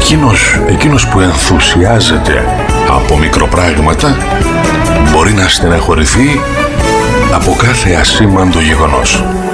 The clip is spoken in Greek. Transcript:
Εκείνος που ενθουσιάζεται από μικροπράγματα μπορεί να στεναχωρηθεί από κάθε ασήμαντο γεγονός.